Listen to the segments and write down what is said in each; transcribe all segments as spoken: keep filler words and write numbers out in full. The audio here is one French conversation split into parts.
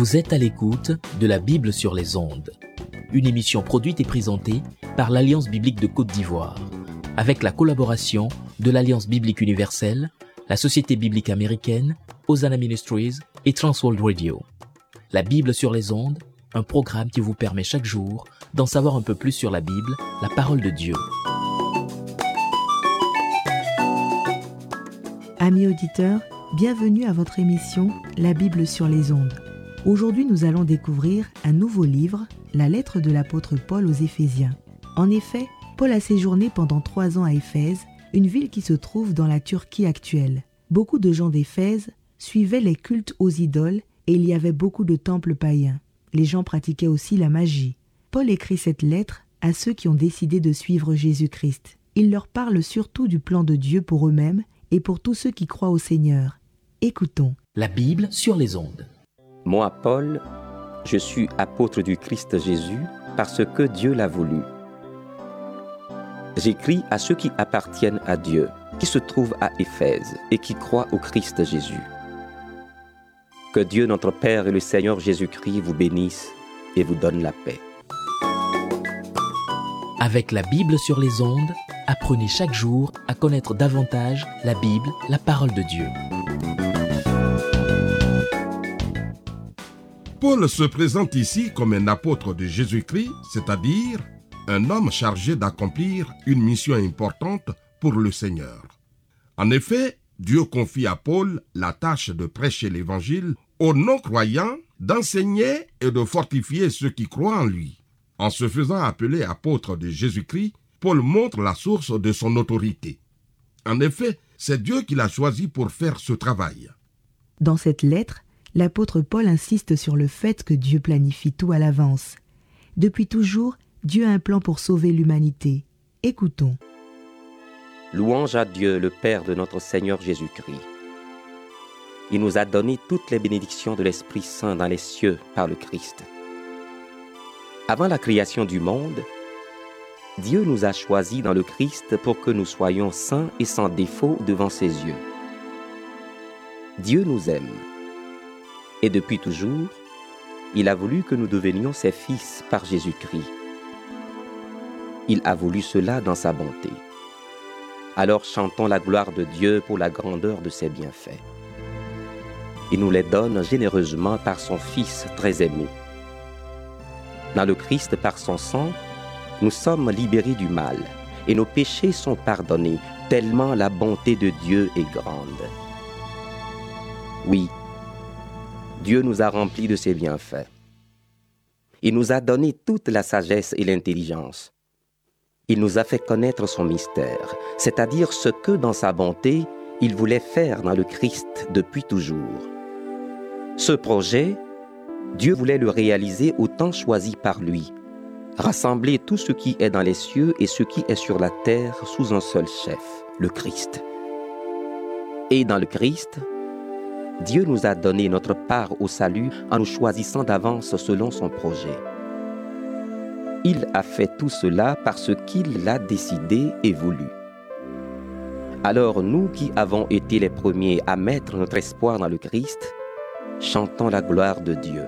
Vous êtes à l'écoute de la Bible sur les ondes, une émission produite et présentée par l'Alliance biblique de Côte d'Ivoire, avec la collaboration de l'Alliance biblique universelle, la Société biblique américaine, Hosanna Ministries et Transworld Radio. La Bible sur les ondes, un programme qui vous permet chaque jour d'en savoir un peu plus sur la Bible, la parole de Dieu. Amis auditeurs, bienvenue à votre émission La Bible sur les ondes. Aujourd'hui, nous allons découvrir un nouveau livre, la lettre de l'apôtre Paul aux Éphésiens. En effet, Paul a séjourné pendant trois ans à Éphèse, une ville qui se trouve dans la Turquie actuelle. Beaucoup de gens d'Éphèse suivaient les cultes aux idoles et il y avait beaucoup de temples païens. Les gens pratiquaient aussi la magie. Paul écrit cette lettre à ceux qui ont décidé de suivre Jésus-Christ. Il leur parle surtout du plan de Dieu pour eux-mêmes et pour tous ceux qui croient au Seigneur. Écoutons. La Bible sur les ondes. Moi, Paul, je suis apôtre du Christ Jésus parce que Dieu l'a voulu. J'écris à ceux qui appartiennent à Dieu, qui se trouvent à Éphèse et qui croient au Christ Jésus. Que Dieu notre Père et le Seigneur Jésus-Christ vous bénissent et vous donne la paix. Avec la Bible sur les ondes, apprenez chaque jour à connaître davantage la Bible, la parole de Dieu. Paul se présente ici comme un apôtre de Jésus-Christ, c'est-à-dire un homme chargé d'accomplir une mission importante pour le Seigneur. En effet, Dieu confie à Paul la tâche de prêcher l'Évangile aux non-croyants, d'enseigner et de fortifier ceux qui croient en lui. En se faisant appeler apôtre de Jésus-Christ, Paul montre la source de son autorité. En effet, c'est Dieu qui l'a choisi pour faire ce travail. Dans cette lettre, l'apôtre Paul insiste sur le fait que Dieu planifie tout à l'avance. Depuis toujours, Dieu a un plan pour sauver l'humanité. Écoutons. Louange à Dieu, le Père de notre Seigneur Jésus-Christ. Il nous a donné toutes les bénédictions de l'Esprit Saint dans les cieux par le Christ. Avant la création du monde, Dieu nous a choisis dans le Christ pour que nous soyons saints et sans défaut devant ses yeux. Dieu nous aime. Et depuis toujours, il a voulu que nous devenions ses fils par Jésus-Christ. Il a voulu cela dans sa bonté. Alors chantons la gloire de Dieu pour la grandeur de ses bienfaits. Il nous les donne généreusement par son Fils très aimé. Dans le Christ, par son sang, nous sommes libérés du mal et nos péchés sont pardonnés, tellement la bonté de Dieu est grande. Oui, Dieu nous a remplis de ses bienfaits. Il nous a donné toute la sagesse et l'intelligence. Il nous a fait connaître son mystère, c'est-à-dire ce que, dans sa bonté, il voulait faire dans le Christ depuis toujours. Ce projet, Dieu voulait le réaliser au temps choisi par lui, rassembler tout ce qui est dans les cieux et ce qui est sur la terre sous un seul chef, le Christ. Et dans le Christ, Dieu nous a donné notre part au salut en nous choisissant d'avance selon son projet. Il a fait tout cela parce qu'il l'a décidé et voulu. Alors nous qui avons été les premiers à mettre notre espoir dans le Christ, chantons la gloire de Dieu.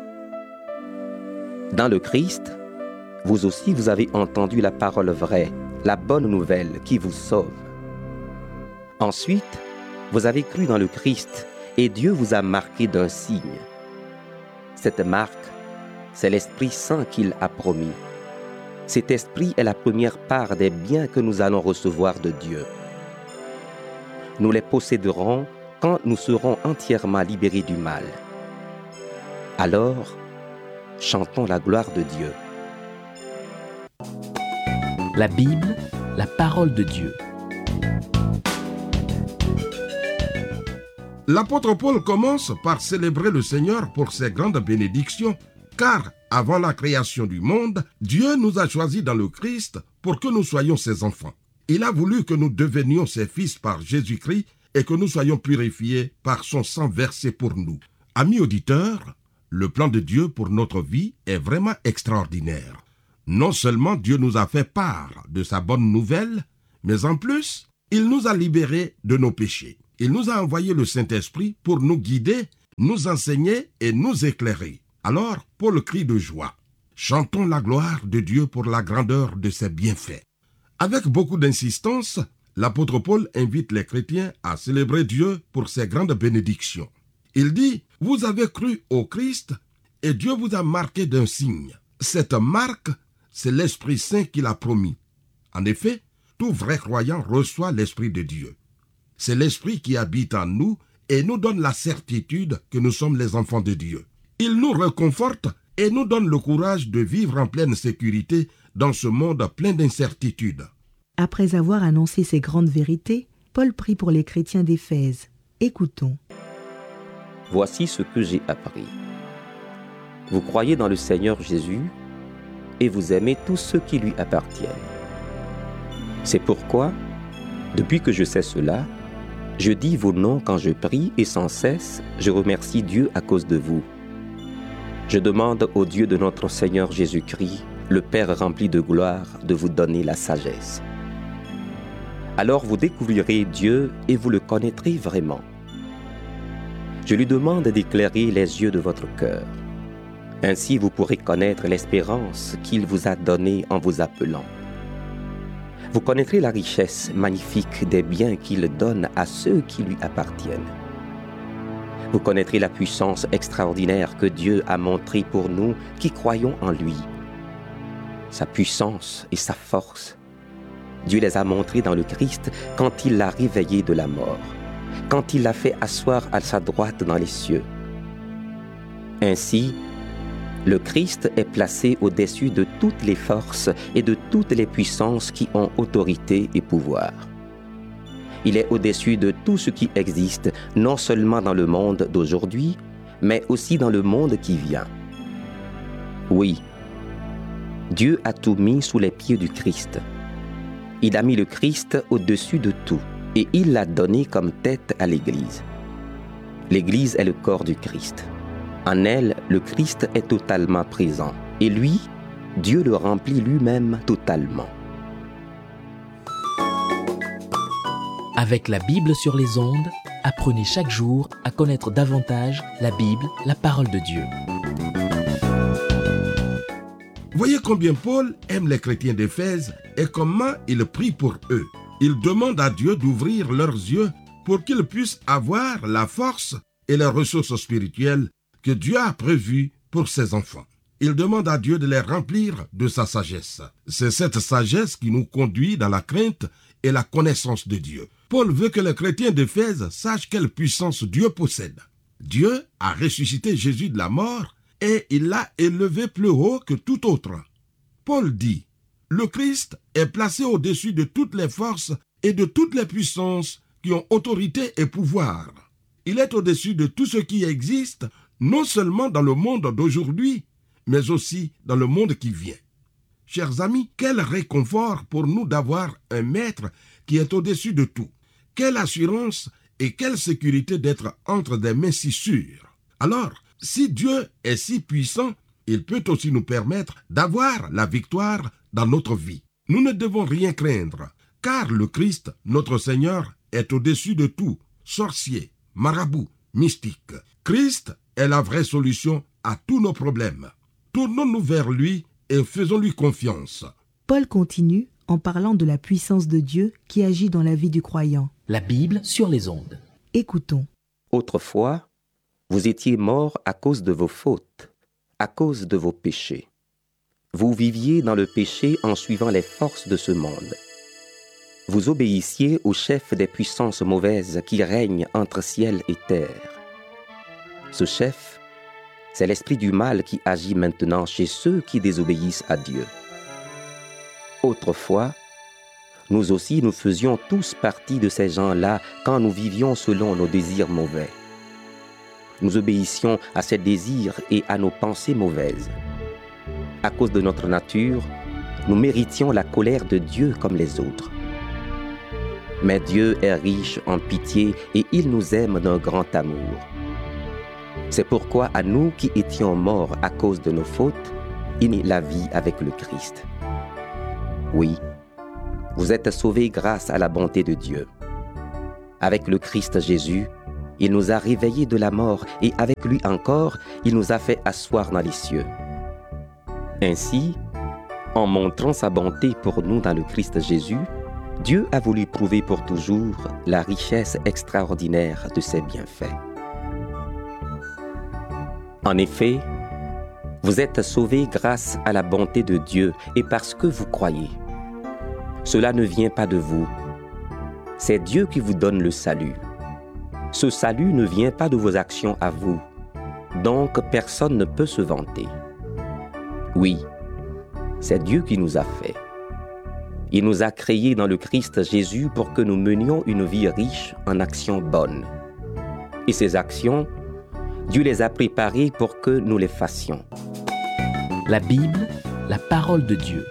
Dans le Christ, vous aussi vous avez entendu la parole vraie, la bonne nouvelle qui vous sauve. Ensuite, vous avez cru dans le Christ et Dieu vous a marqué d'un signe. Cette marque, c'est l'Esprit Saint qu'il a promis. Cet Esprit est la première part des biens que nous allons recevoir de Dieu. Nous les posséderons quand nous serons entièrement libérés du mal. Alors, chantons la gloire de Dieu. La Bible, la parole de Dieu. L'apôtre Paul commence par célébrer le Seigneur pour ses grandes bénédictions, car avant la création du monde, Dieu nous a choisis dans le Christ pour que nous soyons ses enfants. Il a voulu que nous devenions ses fils par Jésus-Christ et que nous soyons purifiés par son sang versé pour nous. Amis auditeurs, le plan de Dieu pour notre vie est vraiment extraordinaire. Non seulement Dieu nous a fait part de sa bonne nouvelle, mais en plus, il nous a libérés de nos péchés. Il nous a envoyé le Saint-Esprit pour nous guider nous enseigner et nous éclairer. Alors Paul crie de joie. Chantons la gloire de Dieu pour la grandeur de ses bienfaits. Avec beaucoup d'insistance, l'apôtre Paul invite les chrétiens à célébrer Dieu pour ses grandes bénédictions. Il dit, « Vous avez cru au Christ et Dieu vous a marqué d'un signe. Cette marque, c'est l'Esprit Saint qu'il a promis. En effet, tout vrai croyant reçoit l'Esprit de Dieu. C'est l'Esprit qui habite en nous et nous donne la certitude que nous sommes les enfants de Dieu. Il nous réconforte et nous donne le courage de vivre en pleine sécurité dans ce monde plein d'incertitudes. » Après avoir annoncé ces grandes vérités, Paul prie pour les chrétiens d'Éphèse. Écoutons. Voici ce que j'ai appris. Vous croyez dans le Seigneur Jésus et vous aimez tous ceux qui lui appartiennent. C'est pourquoi, depuis que je sais cela, je dis vos noms quand je prie et sans cesse, je remercie Dieu à cause de vous. Je demande au Dieu de notre Seigneur Jésus-Christ, le Père rempli de gloire, de vous donner la sagesse. Alors vous découvrirez Dieu et vous le connaîtrez vraiment. Je lui demande d'éclairer les yeux de votre cœur. Ainsi vous pourrez connaître l'espérance qu'il vous a donnée en vous appelant. Vous connaîtrez la richesse magnifique des biens qu'il donne à ceux qui lui appartiennent. Vous connaîtrez la puissance extraordinaire que Dieu a montrée pour nous qui croyons en lui. Sa puissance et sa force, Dieu les a montrées dans le Christ quand il l'a réveillé de la mort, quand il l'a fait asseoir à sa droite dans les cieux. Ainsi, le Christ est placé au-dessus de toutes les forces et de toutes les puissances qui ont autorité et pouvoir. Il est au-dessus de tout ce qui existe, non seulement dans le monde d'aujourd'hui, mais aussi dans le monde qui vient. Oui, Dieu a tout mis sous les pieds du Christ. Il a mis le Christ au-dessus de tout et il l'a donné comme tête à l'Église. L'Église est le corps du Christ. En elle, le Christ est totalement présent et lui, Dieu le remplit lui-même totalement. Avec la Bible sur les ondes, apprenez chaque jour à connaître davantage la Bible, la parole de Dieu. Voyez combien Paul aime les chrétiens d'Éphèse et comment il prie pour eux. Il demande à Dieu d'ouvrir leurs yeux pour qu'ils puissent avoir la force et les ressources spirituelles que Dieu a prévues pour ses enfants. Il demande à Dieu de les remplir de sa sagesse. C'est cette sagesse qui nous conduit dans la crainte et la connaissance de Dieu. Paul veut que les chrétiens d'Éphèse sachent quelle puissance Dieu possède. Dieu a ressuscité Jésus de la mort et il l'a élevé plus haut que tout autre. Paul dit, « Le Christ est placé au-dessus de toutes les forces et de toutes les puissances qui ont autorité et pouvoir. Il est au-dessus de tout ce qui existe, non seulement dans le monde d'aujourd'hui, mais aussi dans le monde qui vient. » Chers amis, quel réconfort pour nous d'avoir un maître qui est au-dessus de tout. Quelle assurance et quelle sécurité d'être entre des mains si sûres. Alors, si Dieu est si puissant, il peut aussi nous permettre d'avoir la victoire dans notre vie. Nous ne devons rien craindre, car le Christ, notre Seigneur, est au-dessus de tout, sorcier, marabout, mystique. Christ est la vraie solution à tous nos problèmes. Tournons-nous vers lui et faisons-lui confiance. Paul continue en parlant de la puissance de Dieu qui agit dans la vie du croyant. La Bible sur les ondes. Écoutons. Autrefois, vous étiez morts à cause de vos fautes, à cause de vos péchés. Vous viviez dans le péché en suivant les forces de ce monde. Vous obéissiez au chef des puissances mauvaises qui règnent entre ciel et terre. Ce chef, c'est l'esprit du mal qui agit maintenant chez ceux qui désobéissent à Dieu. Autrefois, nous aussi nous faisions tous partie de ces gens-là quand nous vivions selon nos désirs mauvais. Nous obéissions à ces désirs et à nos pensées mauvaises. À cause de notre nature, nous méritions la colère de Dieu comme les autres. Mais Dieu est riche en pitié et il nous aime d'un grand amour. C'est pourquoi à nous qui étions morts à cause de nos fautes, il mit la vie avec le Christ. Oui, vous êtes sauvés grâce à la bonté de Dieu. Avec le Christ Jésus, Il nous a réveillés de la mort et avec lui encore, il nous a fait asseoir dans les cieux. Ainsi, en montrant sa bonté pour nous dans le Christ Jésus, Dieu a voulu prouver pour toujours la richesse extraordinaire de ses bienfaits. En effet, vous êtes sauvés grâce à la bonté de Dieu et parce que vous croyez. Cela ne vient pas de vous. C'est Dieu qui vous donne le salut. Ce salut ne vient pas de vos actions à vous. Donc personne ne peut se vanter. Oui, c'est Dieu qui nous a fait. Il nous a créés dans le Christ Jésus pour que nous menions une vie riche en actions bonnes. Et ces actions, Dieu les a préparées pour que nous les fassions. La Bible, la parole de Dieu.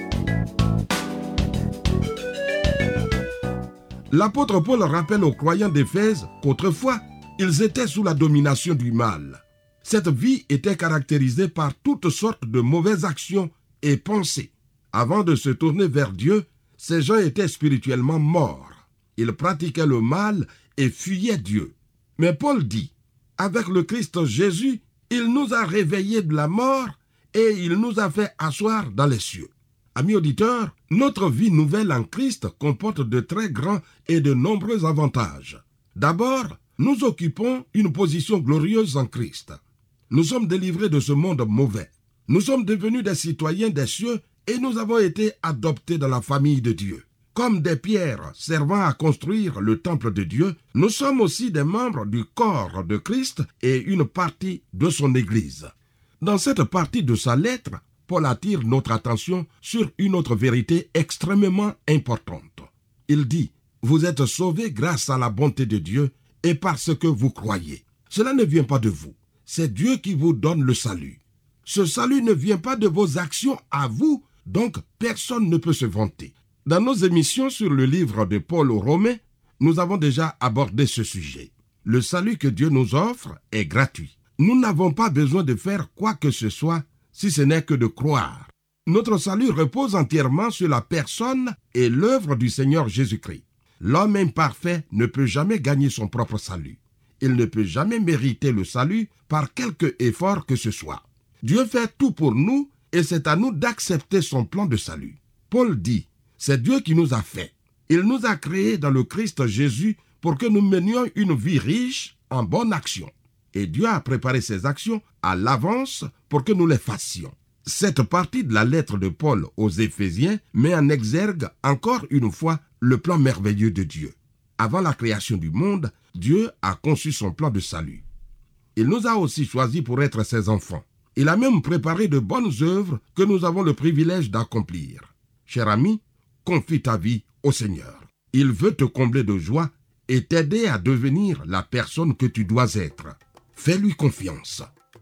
L'apôtre Paul rappelle aux croyants d'Éphèse qu'autrefois, ils étaient sous la domination du mal. Cette vie était caractérisée par toutes sortes de mauvaises actions et pensées. Avant de se tourner vers Dieu, ces gens étaient spirituellement morts. Ils pratiquaient le mal et fuyaient Dieu. Mais Paul dit, avec le Christ Jésus, il nous a réveillés de la mort et il nous a fait asseoir dans les cieux. Amis auditeurs, notre vie nouvelle en Christ comporte de très grands et de nombreux avantages. D'abord, nous occupons une position glorieuse en Christ. Nous sommes délivrés de ce monde mauvais. Nous sommes devenus des citoyens des cieux et nous avons été adoptés dans la famille de Dieu. Comme des pierres servant à construire le temple de Dieu, nous sommes aussi des membres du corps de Christ et une partie de son Église. Dans cette partie de sa lettre, Paul attire notre attention sur une autre vérité extrêmement importante. Il dit, « Vous êtes sauvés grâce à la bonté de Dieu et parce que vous croyez. » Cela ne vient pas de vous, c'est Dieu qui vous donne le salut. Ce salut ne vient pas de vos actions à vous, donc personne ne peut se vanter. Dans nos émissions sur le livre de Paul aux Romains, nous avons déjà abordé ce sujet. Le salut que Dieu nous offre est gratuit. Nous n'avons pas besoin de faire quoi que ce soit si ce n'est que de croire. Notre salut repose entièrement sur la personne et l'œuvre du Seigneur Jésus-Christ. L'homme imparfait ne peut jamais gagner son propre salut. Il ne peut jamais mériter le salut par quelque effort que ce soit. Dieu fait tout pour nous et c'est à nous d'accepter son plan de salut. Paul dit, c'est Dieu qui nous a fait. Il nous a créés dans le Christ Jésus pour que nous menions une vie riche en bonnes actions. Et Dieu a préparé ces actions à l'avance pour que nous les fassions. Cette partie de la lettre de Paul aux Éphésiens met en exergue encore une fois le plan merveilleux de Dieu. Avant la création du monde, Dieu a conçu son plan de salut. Il nous a aussi choisis pour être ses enfants. Il a même préparé de bonnes œuvres que nous avons le privilège d'accomplir. Cher ami, confie ta vie au Seigneur. Il veut te combler de joie et t'aider à devenir la personne que tu dois être. Fais-lui confiance.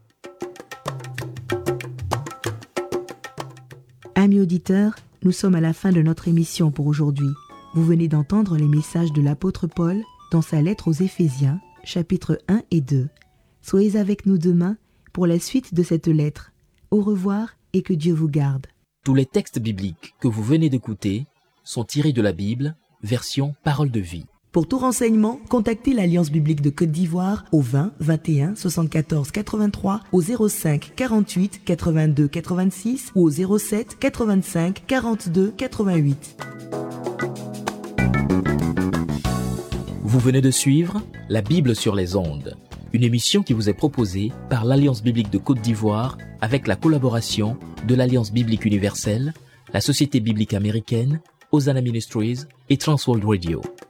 Amis auditeurs, nous sommes à la fin de notre émission pour aujourd'hui. Vous venez d'entendre les messages de l'apôtre Paul dans sa lettre aux Éphésiens, chapitres un et deux. Soyez avec nous demain pour la suite de cette lettre. Au revoir et que Dieu vous garde. Tous les textes bibliques que vous venez d'écouter sont tirés de la Bible, version Parole de vie. Pour tout renseignement, contactez l'Alliance biblique de Côte d'Ivoire au vingt vingt et un soixante-quatorze quatre-vingt-trois, au zéro cinq quarante-huit quatre-vingt-deux quatre-vingt-six ou au zéro sept quatre-vingt-cinq quarante-deux quatre-vingt-huit. Vous venez de suivre La Bible sur les ondes, une émission qui vous est proposée par l'Alliance biblique de Côte d'Ivoire avec la collaboration de l'Alliance biblique universelle, la Société biblique américaine, Hosanna Ministries et Transworld Radio.